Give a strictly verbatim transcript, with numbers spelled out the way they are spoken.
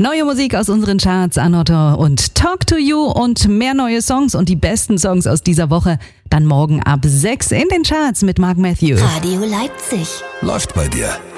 Neue Musik aus unseren Charts, Anotto und Talk to You und mehr neue Songs und die besten Songs aus dieser Woche dann morgen ab sechs in den Charts mit Mark Matthew. Radio Leipzig. Läuft bei dir.